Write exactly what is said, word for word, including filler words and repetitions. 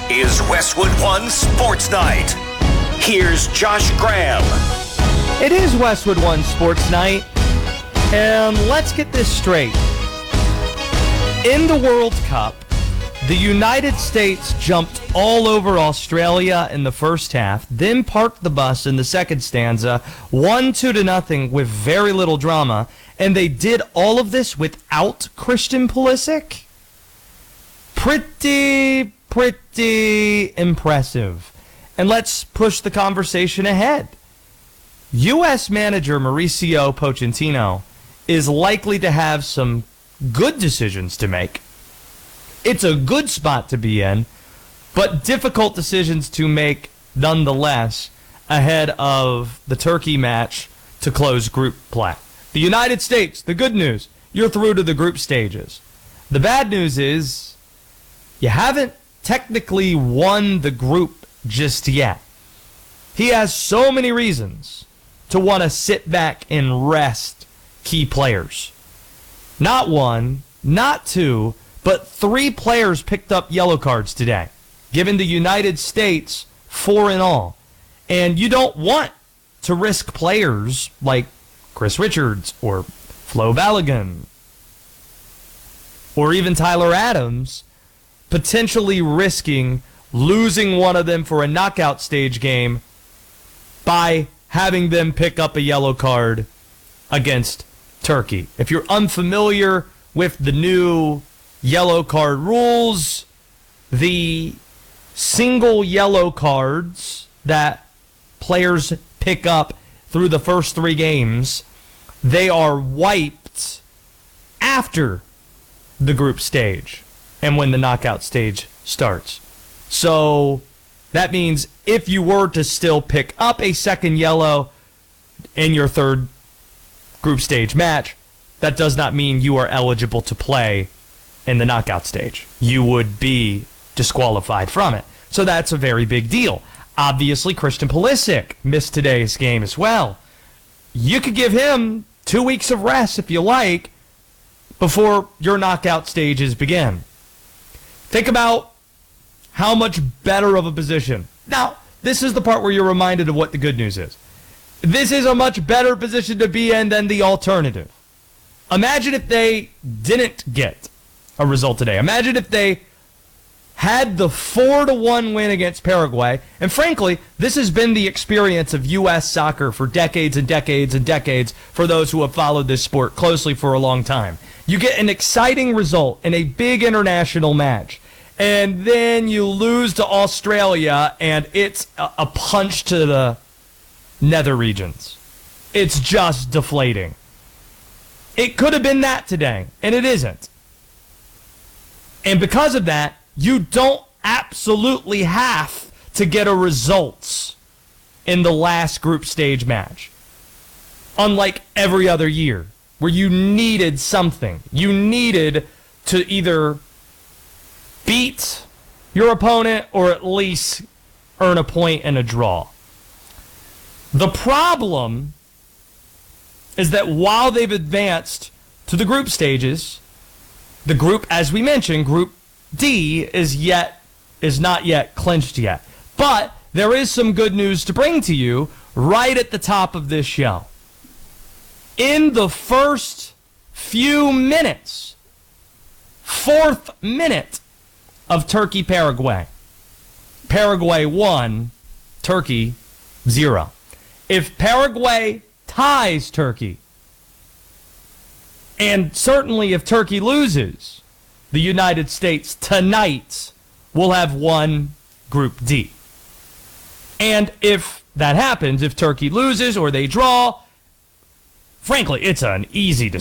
is Westwood One Sports Night. Here's Josh Graham. It is Westwood One Sports Night, and let's get this straight. In the World Cup, the United States jumped all over Australia in the first half, then parked the bus in the second stanza, won two to nothing with very little drama, and they did all of this without Christian Pulisic? Pretty, pretty impressive. And let's push the conversation ahead. U S manager Mauricio Pochettino is likely to have some good decisions to make. It's a good spot to be in, but difficult decisions to make nonetheless ahead of the Turkey match to close group play. The United States, the good news, you're through to the group stages. The bad news is you haven't technically won the group just yet. He has so many reasons to want to sit back and rest key players. Not one, not two, but three players picked up yellow cards today, giving the United States four in all. And you don't want to risk players like Chris Richards or Flo Balogun or even Tyler Adams potentially risking losing one of them for a knockout stage game by having them pick up a yellow card against Turkey. If you're unfamiliar with the new yellow card rules, the single yellow cards that players pick up through the first three games, they are wiped after the group stage and when the knockout stage starts. So that means if you were to still pick up a second yellow in your third group stage match, that does not mean you are eligible to play in the knockout stage. You would be disqualified from it. So that's a very big deal. Obviously, Christian Pulisic missed today's game as well. You could give him two weeks of rest if you like before your knockout stages begin. Think about how much better of a position. Now, this is the part where you're reminded of what the good news is. This is a much better position to be in than the alternative. Imagine if they didn't get a result today. Imagine if they had the four to one win against Paraguay. And frankly, this has been the experience of U S soccer for decades and decades and decades for those who have followed this sport closely for a long time. You get an exciting result in a big international match, and then you lose to Australia, and it's a, a punch to the nether regions. It's just deflating. It could have been that today, and it isn't. And because of that, you don't absolutely have to get a results in the last group stage match. Unlike every other year, where you needed something. You needed to either beat your opponent or at least earn a point and a draw. The problem is that while they've advanced to the group stages, the group, as we mentioned, Group D is yet is not yet clinched yet. But there is some good news to bring to you right at the top of this show. In the first few minutes, fourth minute of Turkey-Paraguay, Paraguay won, Turkey zero. If Paraguay ties Turkey, and certainly if Turkey loses, the United States tonight will have won Group D. And if that happens, if Turkey loses or they draw, frankly, it's an easy decision.